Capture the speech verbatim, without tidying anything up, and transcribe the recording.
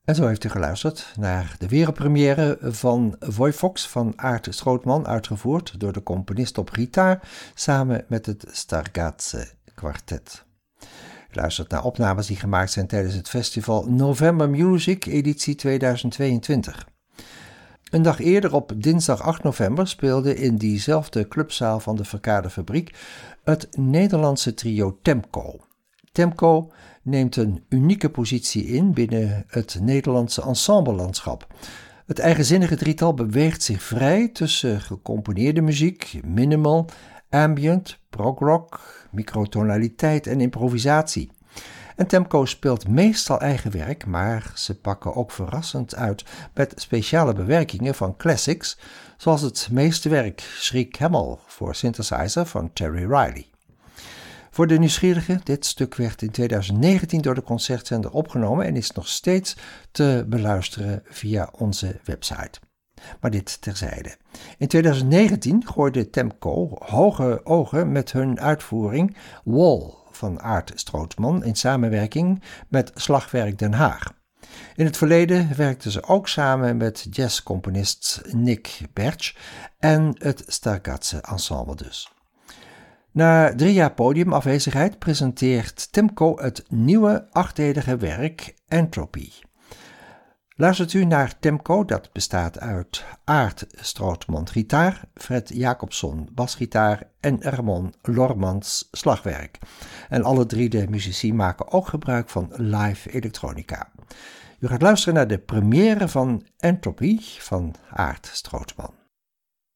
En zo heeft u geluisterd naar de wereldpremière van Voivox van Aart Strootman, uitgevoerd door de componist op gitaar, samen met het Stargazze Kwartet. U luistert naar opnames die gemaakt zijn tijdens het festival November Music, editie tweeduizend tweeëntwintig. Een dag eerder, op dinsdag acht november, speelde in diezelfde clubzaal van de Verkade Fabriek het Nederlandse trio Temco. Temco neemt een unieke positie in binnen het Nederlandse ensemblelandschap. Het eigenzinnige drietal beweegt zich vrij tussen gecomponeerde muziek, minimal, ambient, progrock, microtonaliteit en improvisatie. En Temco speelt meestal eigen werk, maar ze pakken ook verrassend uit met speciale bewerkingen van classics, zoals het meesterwerk Shriek Hamill voor synthesizer van Terry Riley. Voor de nieuwsgierigen, dit stuk werd in tweeduizend negentien door de concertzender opgenomen en is nog steeds te beluisteren via onze website. Maar dit terzijde. In tweeduizend negentien gooide Temco hoge ogen met hun uitvoering Wall van Aart Strootman in samenwerking met Slagwerk Den Haag. In het verleden werkten ze ook samen met jazzcomponist Nick Bertsch en het Stargazze Ensemble dus. Na drie jaar podiumafwezigheid presenteert Temco het nieuwe achtdelige werk Entropy. Luistert u naar Temco, dat bestaat uit Aart Strootman gitaar, Fred Jacobson basgitaar en Ramon Lormans slagwerk. En alle drie de muzici maken ook gebruik van live elektronica. U gaat luisteren naar de première van Entropy van Aart Strootman.